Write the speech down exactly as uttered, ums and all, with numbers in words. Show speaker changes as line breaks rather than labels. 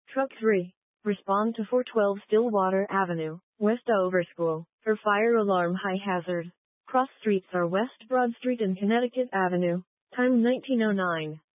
Truck three. Respond to four twelve Stillwater Avenue, Westover School, for fire alarm high hazard. Cross streets are West Broad Street and Connecticut Avenue. Time nineteen oh nine.